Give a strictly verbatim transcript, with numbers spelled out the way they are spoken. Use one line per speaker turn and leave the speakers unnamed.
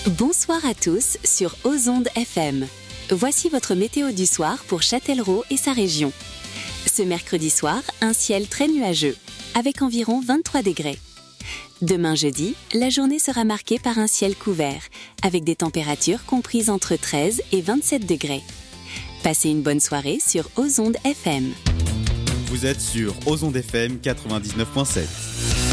Bonsoir à tous sur Ozonde F M. Voici votre météo du soir pour Châtellerault et sa région. Ce mercredi soir, un ciel très nuageux, avec environ vingt-trois degrés. Demain jeudi, la journée sera marquée par un ciel couvert, avec des températures comprises entre treize et vingt-sept degrés. Passez une bonne soirée sur Ozonde F M.
Vous êtes sur Ozonde F M quatre-vingt-dix-neuf virgule sept.